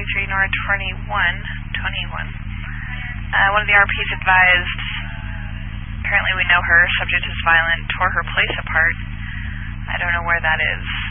23 North 21. One of the RPs advised, apparently we know her, subject is violent, tore her place apart. I don't know where that is.